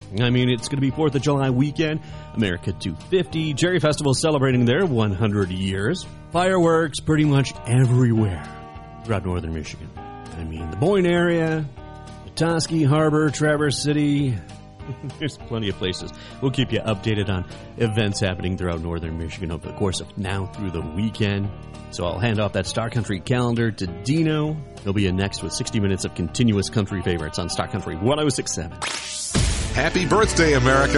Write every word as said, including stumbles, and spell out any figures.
I mean, it's going to be fourth of July weekend, America two fifty, Jerry Festival celebrating their one hundred years. Fireworks pretty much everywhere throughout northern Michigan. I mean, the Boyne area, Petoskey, Harbor, Traverse City. There's plenty of places. We'll keep you updated on events happening throughout northern Michigan over the course of now through the weekend. So I'll hand off that Star Country calendar to Dino. He'll be in next with sixty minutes of continuous country favorites on Star Country one oh six point seven. Happy birthday, America.